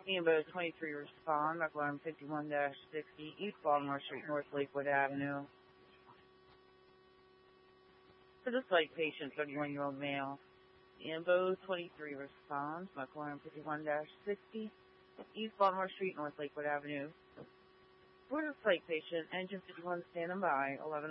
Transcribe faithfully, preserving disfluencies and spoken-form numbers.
Ambo twenty-three respond, McLaren fifty-one sixty, East Baltimore Street, North Lakewood Avenue. For the site patient, thirty-one-year-old male. Ambo twenty-three responds, McLaren fifty-one sixty, East Baltimore Street, North Lakewood Avenue. For the site patient, engine fifty-one standing by, eleven